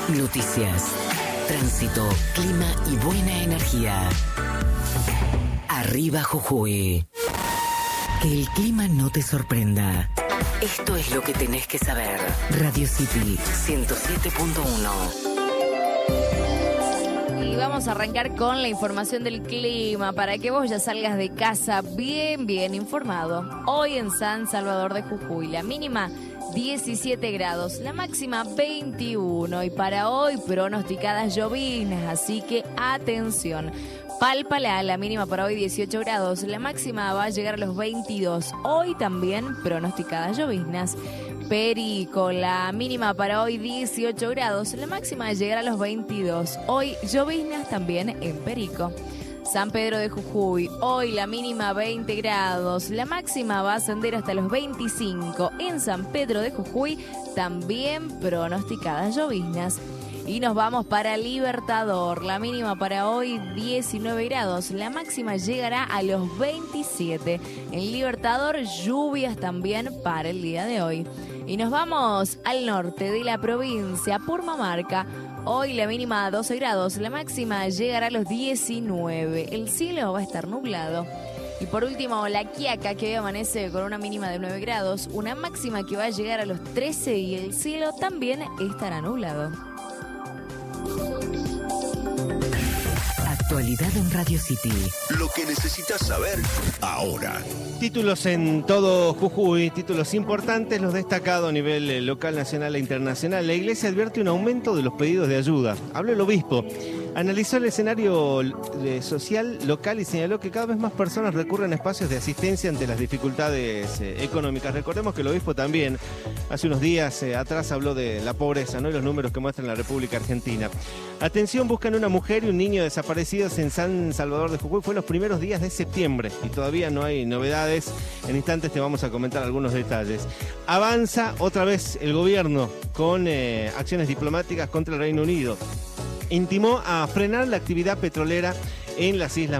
Noticias, tránsito, clima y buena energía. Arriba Jujuy. Que el clima no te sorprenda. Esto es lo que tenés que saber. Radio City 107.1. Y vamos a arrancar con la información del clima para que vos ya salgas de casa bien informado. Hoy en San Salvador de Jujuy, la mínima 17 grados, la máxima 21 y para hoy pronosticadas lloviznas, así que atención. Pálpala, la mínima para hoy 18 grados, la máxima va a llegar a los 22. Hoy también pronosticadas lloviznas. Perico, la mínima para hoy 18 grados, la máxima llegará a los 22. Hoy lloviznas también en Perico. San Pedro de Jujuy, hoy la mínima 20 grados, la máxima va a ascender hasta los 25. En San Pedro de Jujuy también pronosticadas lloviznas. Y nos vamos para Libertador, la mínima para hoy 19 grados, la máxima llegará a los 27. En Libertador lluvias también para el día de hoy. Y nos vamos al norte de la provincia, Purmamarca. Hoy la mínima 12 grados, la máxima llegará a los 19. El cielo va a estar nublado. Y por último, La Quiaca, que hoy amanece con una mínima de 9 grados, una máxima que va a llegar a los 13 y el cielo también estará nublado. Actualidad en Radio City. Lo que necesitas saber ahora. Títulos en todo Jujuy, títulos importantes, los destacados a nivel local, nacional e internacional. La Iglesia advierte un aumento de los pedidos de ayuda. Habló el obispo. Analizó el escenario social local y señaló que cada vez más personas recurren a espacios de asistencia ante las dificultades económicas. Recordemos que el obispo también hace unos días atrás habló de la pobreza, ¿no? Y los números que muestra la República Argentina. Atención, buscan una mujer y un niño desaparecidos en San Salvador de Jujuy. Fue los primeros días de septiembre y todavía no hay novedades. En instantes te vamos a comentar algunos detalles. Avanza otra vez el gobierno con acciones diplomáticas contra el Reino Unido. Intimó a frenar la actividad petrolera en las Islas